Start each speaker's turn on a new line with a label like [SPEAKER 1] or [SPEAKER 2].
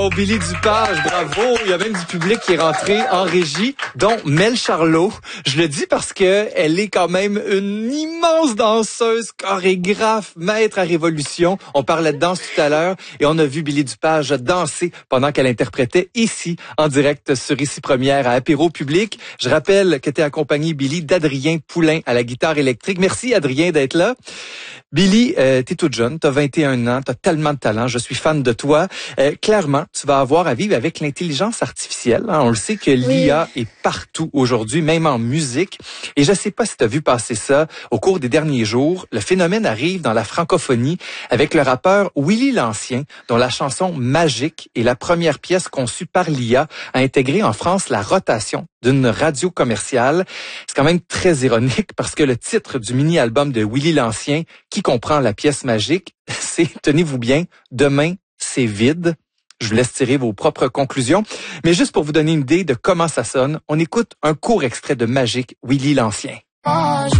[SPEAKER 1] pour Billy Dupage, bravo. Il y a même du public qui est rentré en régie, dont Mel Charlot. Je le dis parce que elle est quand même une immense danseuse, chorégraphe, maître à révolution. On parlait de danse tout à l'heure et on a vu Billy Dupage danser pendant qu'elle interprétait ici, en direct sur Ici Première à Apéro Public. Je rappelle que tu es accompagné, Billy, d'Adrien Poulain à la guitare électrique. Merci Adrien d'être là. Billy, t'es toute jeune, t'as 21 ans, t'as tellement de talent, je suis fan de toi. Clairement, tu vas avoir à vivre avec l'intelligence artificielle. Hein. On le sait que l'IA est partout aujourd'hui, même en musique. Et je sais pas si t'as vu passer ça au cours des derniers jours. Le phénomène arrive dans la francophonie avec le rappeur Willy l'Ancien, dont la chanson Magique est la première pièce conçue par l'IA à intégrer en France la rotation d'une radio commerciale. C'est quand même très ironique parce que le titre du mini-album de Willy l'Ancien, qui comprend la pièce Magique, c'est, tenez-vous bien, Demain, c'est vide. Je vous laisse tirer vos propres conclusions. Mais juste pour vous donner une idée de comment ça sonne, on écoute un court extrait de Magique, Willy l'Ancien.